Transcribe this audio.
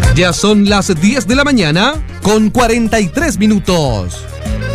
Ya son las 10 de la mañana con 43 minutos.